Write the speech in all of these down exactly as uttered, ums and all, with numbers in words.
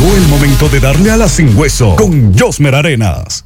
Llegó el momento de darle a la sin hueso con Josmer Arenas.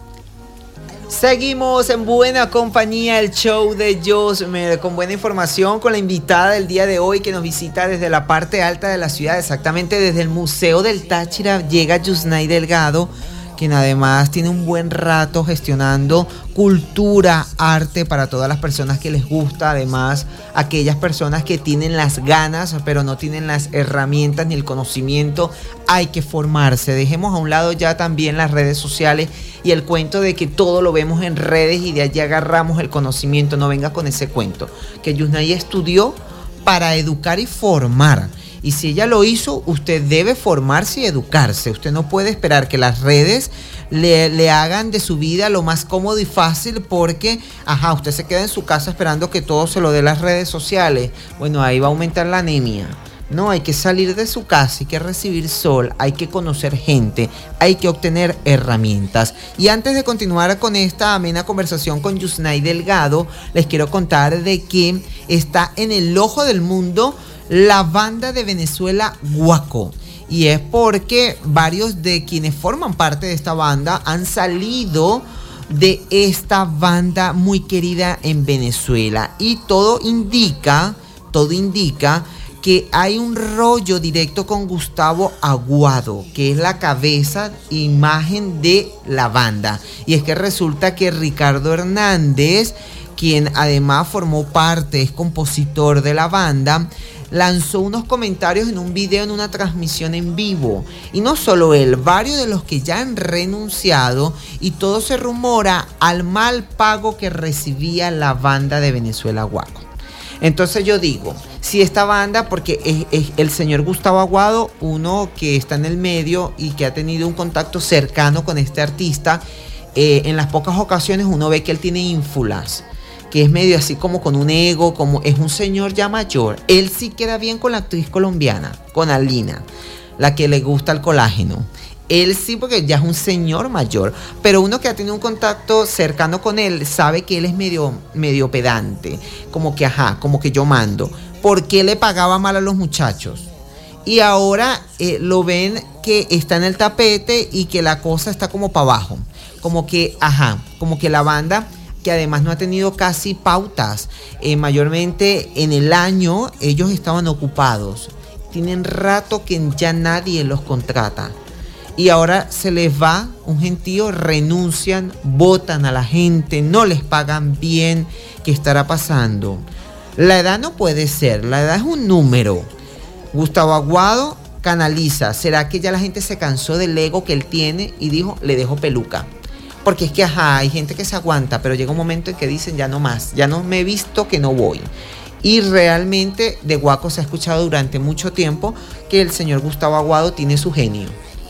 Seguimos en buena compañía, el show de Josmer, con buena información, con la invitada del día de hoy que nos visita desde la parte alta de la ciudad, exactamente desde el Museo del Táchira. Llega Yusnay Delgado, quien además tiene un buen rato gestionando cultura, arte para todas las personas que les gusta, además aquellas personas que tienen las ganas pero no tienen las herramientas ni el conocimiento. Hay que formarse. Dejemos a un lado ya también las redes sociales y el cuento de que todo lo vemos en redes y de allí agarramos el conocimiento. No venga con ese cuento, que Yusnay estudió para educar y formar. Y si ella lo hizo, usted debe formarse y educarse. Usted no puede esperar que las redes le, le hagan de su vida lo más cómodo y fácil porque, ajá, usted se queda en su casa esperando que todo se lo dé las redes sociales. Bueno, ahí va a aumentar la anemia. No, hay que salir de su casa, hay que recibir sol, hay que conocer gente, hay que obtener herramientas. Y antes de continuar con esta amena conversación con Yusnay Delgado, les quiero contar de que está en el ojo del mundo la banda de Venezuela Guaco. Y es porque varios de quienes forman parte de esta banda han salido de esta banda muy querida en Venezuela. Y todo indica, todo indica que hay un rollo directo con Gustavo Aguado, que es la cabeza, imagen de la banda. Y es que resulta que Ricardo Hernández, quien además formó parte, es compositor de la banda, lanzó unos comentarios en un video, en una transmisión en vivo. Y no solo él, varios de los que ya han renunciado, y todo se rumora al mal pago que recibía la banda de Venezuela Guaco. Entonces yo digo, si esta banda, porque es, es el señor Gustavo Aguado, uno que está en el medio y que ha tenido un contacto cercano con este artista, eh, en las pocas ocasiones uno ve que él tiene ínfulas, que es medio así como con un ego, como es un señor ya mayor. Él sí queda bien con la actriz colombiana, con Alina, la que le gusta el colágeno. Él sí, porque ya es un señor mayor, pero uno que ha tenido un contacto cercano con él sabe que él es medio, medio pedante, como que ajá, como que yo mando. ¿Por qué le pagaba mal a los muchachos? Y ahora eh, lo ven que está en el tapete y que la cosa está como para abajo, como que ajá, como que la banda, que además no ha tenido casi pautas, eh, mayormente en el año ellos estaban ocupados, tienen rato que ya nadie los contrata. Y ahora se les va un gentío, renuncian, botan a la gente, no les pagan bien. ¿Qué estará pasando? La edad no puede ser, la edad es un número. Gustavo Aguado canaliza. ¿Será que ya la gente se cansó del ego que él tiene y dijo, le dejo peluca? Porque es que, ajá, hay gente que se aguanta, pero llega un momento en que dicen, ya no más, ya no me he visto que no voy. Y realmente de Guaco se ha escuchado durante mucho tiempo que el señor Gustavo Aguado tiene su genio.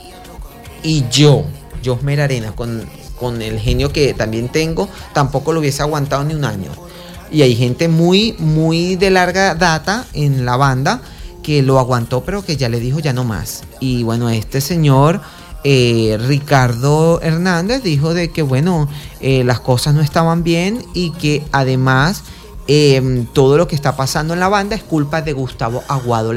Y yo, Josmer Arenas, con, con el genio que también tengo, tampoco lo hubiese aguantado ni un año. Y hay gente muy, muy de larga data en la banda que lo aguantó, pero que ya le dijo ya no más. Y bueno, este señor, eh, Ricardo Hernández, dijo de que bueno, eh, las cosas no estaban bien y que además eh, todo lo que está pasando en la banda es culpa de Gustavo Aguado.